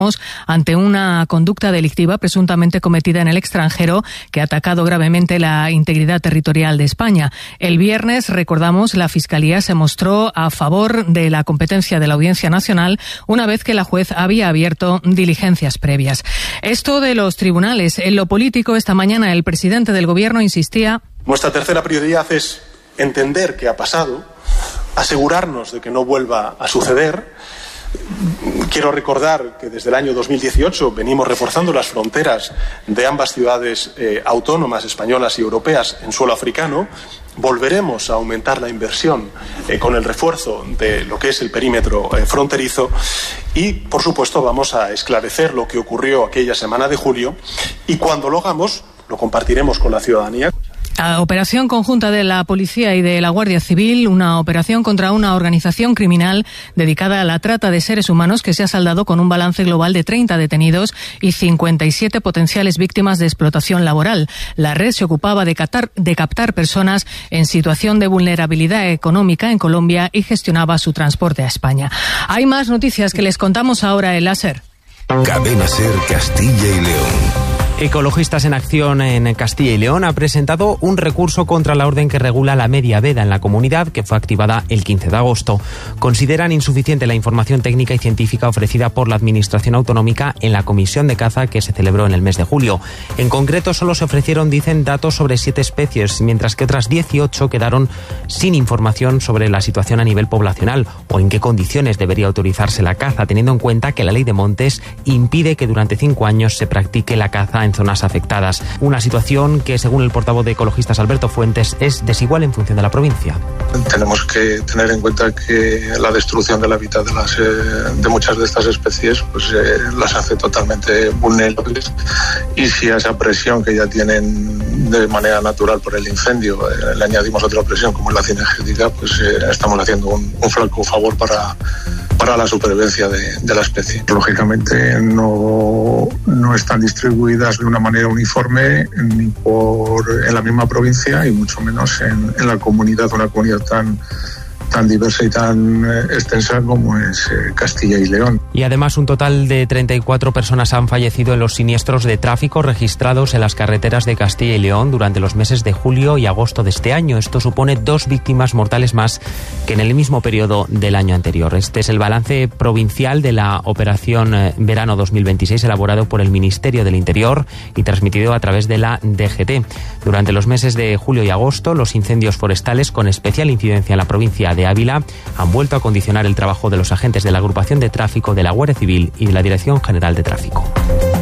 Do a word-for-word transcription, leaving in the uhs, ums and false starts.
ante una conducta delictiva presuntamente cometida en el extranjero que ha atacado gravemente la integridad territorial de España. El viernes, recordamos, la Fiscalía se mostró a favor de la competencia de la Audiencia Nacional una vez que la juez había abierto diligencias previas. Esto de los tribunales. En lo político, esta mañana el presidente del Gobierno insistía. Nuestra tercera prioridad es entender qué ha pasado, asegurarnos de que no vuelva a suceder. Quiero recordar que desde el año dos mil dieciocho venimos reforzando las fronteras de ambas ciudades eh, autónomas españolas y europeas en suelo africano. Volveremos a aumentar la inversión eh, con el refuerzo de lo que es el perímetro eh, fronterizo y, por supuesto, vamos a esclarecer lo que ocurrió aquella semana de julio y cuando lo hagamos lo compartiremos con la ciudadanía. La operación conjunta de la Policía y de la Guardia Civil, una operación contra una organización criminal dedicada a la trata de seres humanos que se ha saldado con un balance global de treinta detenidos y cincuenta y siete potenciales víctimas de explotación laboral. La red se ocupaba de captar, de captar personas en situación de vulnerabilidad económica en Colombia y gestionaba su transporte a España. Hay más noticias que les contamos ahora en la SER. Cadena SER Castilla y León. Ecologistas en Acción en Castilla y León ha presentado un recurso contra la orden que regula la media veda en la comunidad, que fue activada el quince de agosto. Consideran insuficiente la información técnica y científica ofrecida por la Administración Autonómica en la Comisión de Caza que se celebró en el mes de julio. En concreto, solo se ofrecieron, dicen, datos sobre siete especies, mientras que otras dieciocho quedaron sin información sobre la situación a nivel poblacional o en qué condiciones debería autorizarse la caza, teniendo en cuenta que la Ley de Montes impide que durante cinco años se practique la caza en zonas afectadas. Una situación que, según el portavoz de Ecologistas Alberto Fuentes, es desigual en función de la provincia. Tenemos que tener en cuenta que la destrucción del hábitat de, las, de muchas de estas especies pues, eh, las hace totalmente vulnerables y si a esa presión que ya tienen de manera natural por el incendio eh, le añadimos otra presión como es la cinegética, pues eh, estamos haciendo un, un flaco favor para, para la supervivencia de, de la especie. Lógicamente no, no están distribuidas de una manera uniforme ni por en la misma provincia y mucho menos en, en la comunidad, una comunidad tan tan diversa y tan eh, extensa como es eh, Castilla y León. Y además un total de treinta y cuatro personas han fallecido en los siniestros de tráfico registrados en las carreteras de Castilla y León durante los meses de julio y agosto de este año. Esto supone dos víctimas mortales más que en el mismo periodo del año anterior. Este es el balance provincial de la operación eh, Verano dos mil veintiséis elaborado por el Ministerio del Interior y transmitido a través de la D G T. Durante los meses de julio y agosto, los incendios forestales con especial incidencia en la provincia de Ávila han vuelto a condicionar el trabajo de los agentes de la Agrupación de Tráfico de la Guardia Civil y de la Dirección General de Tráfico.